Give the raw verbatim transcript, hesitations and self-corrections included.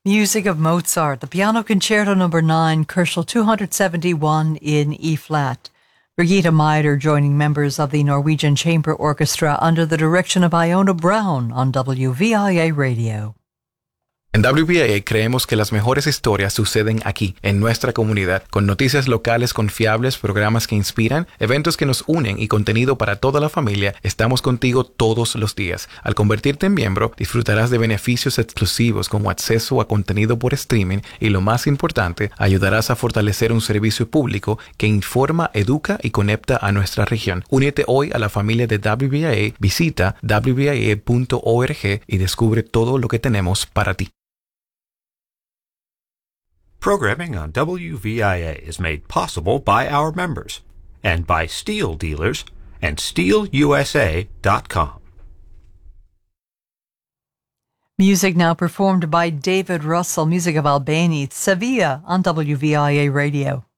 Music of Mozart, the Piano Concerto number nine, Koelschel two seventy-one in E-flat. Brigitte Meider joining members of the Norwegian Chamber Orchestra under the direction of Iona Brown on W V I A Radio. En W V I A creemos que las mejores historias suceden aquí, en nuestra comunidad, con noticias locales confiables, programas que inspiran, eventos que nos unen y contenido para toda la familia. Estamos contigo todos los días. Al convertirte en miembro, disfrutarás de beneficios exclusivos como acceso a contenido por streaming y, lo más importante, ayudarás a fortalecer un servicio público que informa, educa y conecta a nuestra región. Únete hoy a la familia de W V I A, visita w v i a punto org y descubre todo lo que tenemos para ti. Programming on W V I A is made possible by our members and by Steel Dealers and steel u s a dot com. Music now performed by David Russell, music of Albany, Sevilla on W V I A Radio.